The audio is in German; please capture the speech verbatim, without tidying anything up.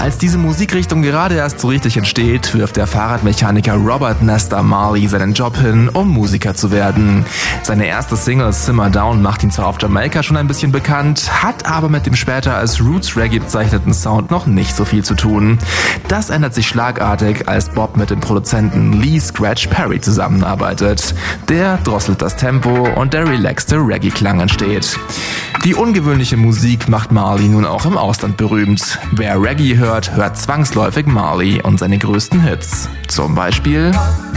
Als diese Musikrichtung gerade erst so richtig entsteht, wirft der Fahrradmechaniker Robert Nesta Marley seinen Job hin, um Musiker zu werden. Seine erste Single Simmer Down macht ihn zwar auf Jamaika schon ein bisschen bekannt, hat aber mit dem später als Roots Reggae bezeichneten Sound noch nicht so viel zu tun. Das ändert sich schlagartig, als Bob mit dem Produzenten Lee Scratch Perry zusammenarbeitet. Der drosselt das Tempo und der relaxte Reggae-Klang entsteht. Die ungewöhnliche Musik macht Marley nun auch im Ausland berühmt. Wer Reggae hört, hört zwangsläufig Marley und seine größten Hits. Zum Beispiel